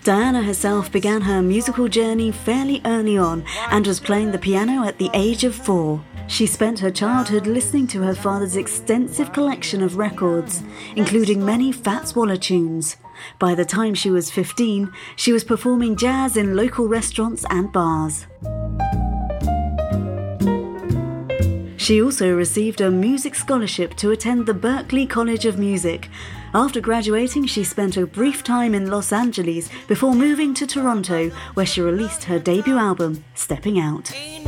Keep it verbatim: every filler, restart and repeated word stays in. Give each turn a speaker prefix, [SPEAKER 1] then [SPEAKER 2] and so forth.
[SPEAKER 1] Diana herself began her musical journey fairly early on and was playing the piano at the age of four. She spent her childhood listening to her father's extensive collection of records, including many Fats Waller tunes. By the time she was fifteen, she was performing jazz in local restaurants and bars. She also received a music scholarship to attend the Berklee College of Music. After graduating, she spent a brief time in Los Angeles before moving to Toronto, where she released her debut album, Stepping Out.